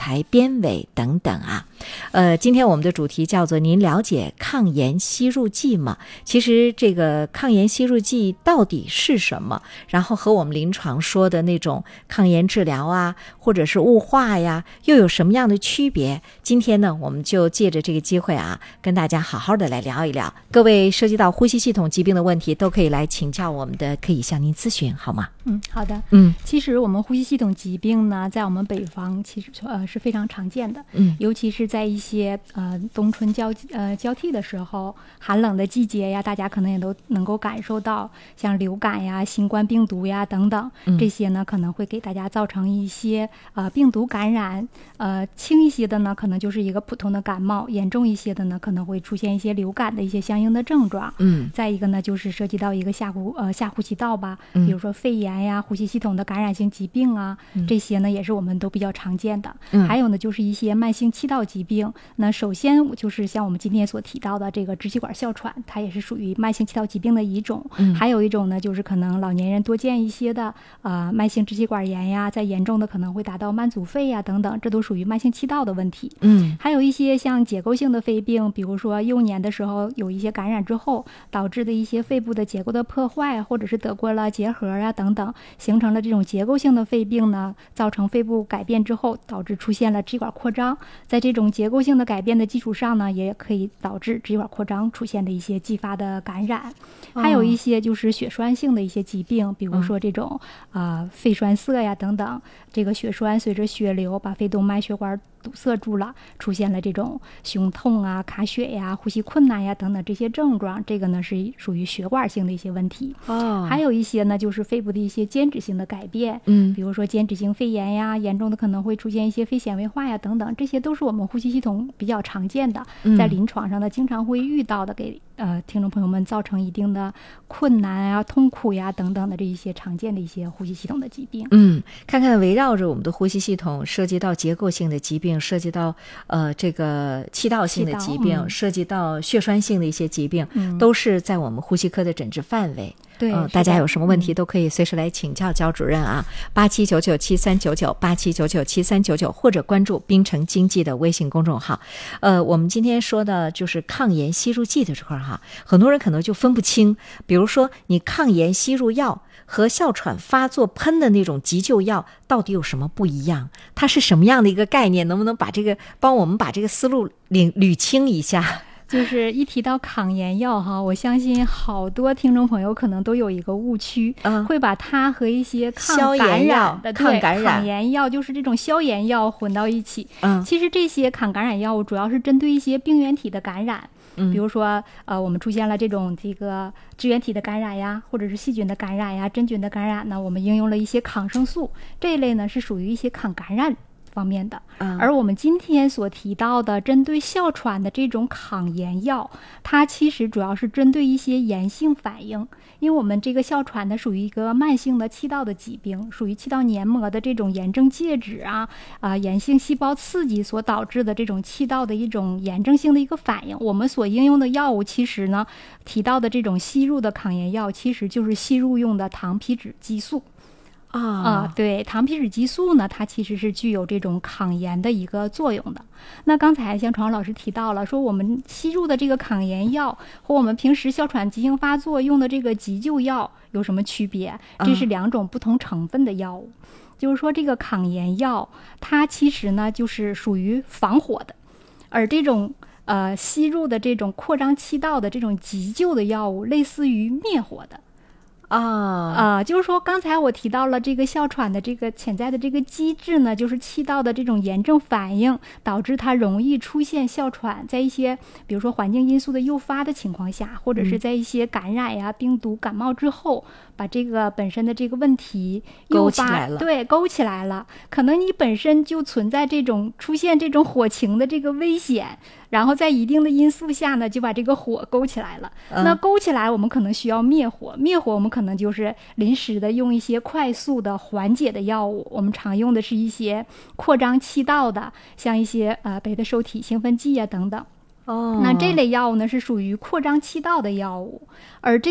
材、编委等等啊。今天我们的主题叫做您了解抗炎吸入剂吗？其实这个抗炎吸入剂到底是什么？然后和我们临床说的那种抗炎治疗啊，或者是雾化呀，又有什么样的区别？今天呢，我们就借着这个机会啊，跟大家好好的来聊一聊。各位涉及到呼吸系统疾病的问题，都可以来请教我们的，可以向您咨询，好吗？ 好的。其实我们呼吸系统疾病呢，在我们北方其实是非常常见的。尤其是在一些冬春交替的时候，寒冷的季节呀，大家可能也都能够感受到，像流感呀、新冠病毒呀等等，这些呢可能会给大家造成一些病毒感染。轻一些的呢，可能就是一个普通的感冒；严重一些的呢，可能会出现一些流感的一些相应的症状。再一个呢，就是涉及到一个下呼吸道吧，比如说肺炎呀、呼吸系统的感染性疾病啊，这些呢也是我们都比较常见的。还有呢，就是一些慢性气道疾病。那首先就是像我们今天所提到的这个支气管哮喘，它也是属于慢性气道疾病的一种。还有一种呢，就是可能老年人多见一些的慢性支气管炎呀，再严重的可能会达到慢阻肺呀等等，这都属于慢性气道的问题。还有一些像结构性的肺病，比如说幼年的时候有一些感染之后导致的一些肺部的结构的破坏，或者是得过了结核啊等等，形成了这种结构性的肺病呢，造成肺部改变之后，导致出现了支气管扩张。在这种结构性的改变的基础上呢，也可以导致支气管扩张出现的一些继发的感染。还有一些就是血栓性的一些疾病，比如说这种肺栓塞呀等等，这个血栓随着血流把肺动脉血管堵塞住了，出现了这种胸痛啊、卡血呀、呼吸困难呀等等这些症状，这个呢是属于血管性的一些问题。还有一些呢就是肺部的一些间质性的改变，比如说间质性肺炎呀，严重的可能会出现一些肺纤维化呀等等，这些都是我们呼吸系统比较常见的，在临床上呢经常会遇到的，给听众朋友们造成一定的困难啊、痛苦呀等等的这一些常见的一些呼吸系统的疾病。 看看围绕着我们的呼吸系统，涉及到结构性的疾病，涉及到这个气道性的疾病，涉及到血栓性的一些疾病，都是在我们呼吸科的诊治范围。 对， 大家有什么问题都可以随时来请教焦主任啊，87997399，87997399，或者关注滨城经济的微信公众号。我们今天说的就是抗炎吸入剂的这块哈，很多人可能就分不清，比如说你抗炎吸入药和哮喘发作喷的那种急救药到底有什么不一样？它是什么样的一个概念？能不能帮我们把这个思路捋清一下？ 就是一提到抗炎药哈，我相信好多听众朋友可能都有一个误区，会把它和一些抗感染的抗炎药，就是这种消炎药混到一起。其实这些抗感染药物主要是针对一些病原体的感染。比如说我们出现了这个支原体的感染呀，或者是细菌的感染呀、真菌的感染呢，我们应用了一些抗生素，这一类呢是属于一些抗感染方面的。而我们今天所提到的针对哮喘的这种抗炎药，它其实主要是针对一些炎性反应。因为我们这个哮喘呢属于一个慢性的气道的疾病，属于气道黏膜的这种炎症介质炎性细胞刺激所导致的这种气道的一种炎症性的一个反应。我们所应用的药物其实呢提到的这种吸入的抗炎药，其实就是吸入用的糖皮质激素。对，糖皮质激素呢，它其实是具有这种抗炎的一个作用的。那刚才像传老师提到了，说我们吸入的这个抗炎药和我们平时哮喘急性发作用的这个急救药有什么区别？这是两种不同成分的药物。就是说这个抗炎药它其实呢就是属于防火的，而这种吸入的这种扩张气道的这种急救的药物类似于灭火的。就是说刚才我提到了这个哮喘的这个潜在的这个机制呢，就是气道的这种炎症反应导致它容易出现哮喘，在一些比如说环境因素的诱发的情况下，或者是在一些感染呀、病毒感冒之后，把这个本身的这个问题勾起来了。 对，勾起来了。可能你本身就存在这种出现这种火情的这个危险，然后在一定的因素下呢，就把这个火勾起来了。那勾起来我们可能需要灭火，我们可能就是临时的用一些快速的缓解的药物。我们常用的是一些扩张气道的，像一些贝塔受体兴奋剂啊等等。那这类药物呢是属于扩张气道的药物，而这